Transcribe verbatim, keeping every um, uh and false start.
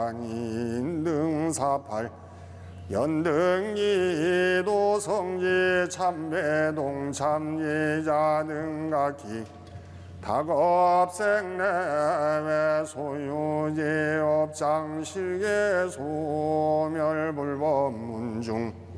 인등사팔 연등이 도성지 참배동 참예자등각기 다급생내외 소유제업 장실계 소멸불법 문중